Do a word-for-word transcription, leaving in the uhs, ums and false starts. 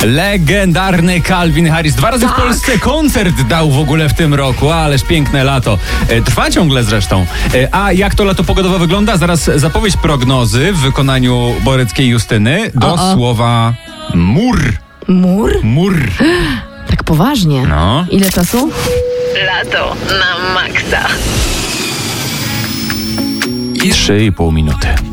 Legendarny Calvin Harris. Dwa razy Tak. w Polsce koncert dał w ogóle w tym roku, ależ piękne lato. E, Trwa ciągle zresztą. E, A jak to lato pogodowe wygląda? Zaraz zapowiedź prognozy w wykonaniu Boreckiej Justyny do O, o. słowa mur. Mur? Mur. Tak poważnie. No. Ile czasu? Lato na maksa. Trzy i pół minuty.